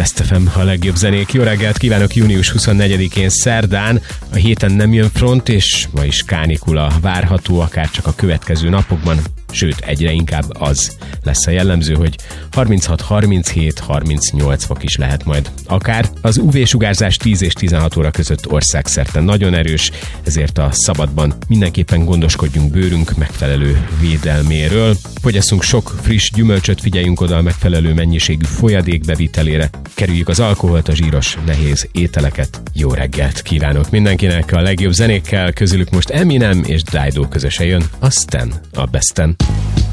Best FM, a legjobb zenék. Jó reggelt kívánok június 24-én szerdán. A héten nem jön front, és ma is kánikula várható, akár csak a következő napokban, sőt, egyre inkább az lesz a jellemző, hogy 36-37-38 fok is lehet majd akár. Az UV-sugárzás 10 és 16 óra között országszerte nagyon erős, ezért a szabadban mindenképpen gondoskodjunk bőrünk megfelelő védelméről. Fogyasszunk sok friss gyümölcsöt, figyeljünk oda a megfelelő mennyiségű folyadék bevitelére, kerüljük az alkoholt, a zsíros, nehéz ételeket. Jó reggelt kívánok mindenkinek, a legjobb zenékkel, közülük most Eminem és Dido közösen jön, aztán a Besten.